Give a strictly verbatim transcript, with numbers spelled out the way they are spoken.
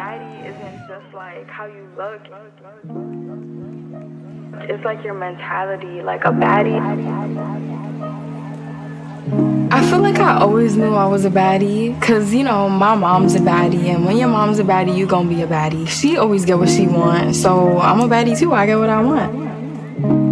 baddie isn't just like how you look. It's like your mentality, like a baddie. I feel like I always knew I was a baddie, cause you know my mom's a baddie, and when your mom's a baddie, you gonna be a baddie. She always get what she wants, so I'm a baddie too. I get what I want.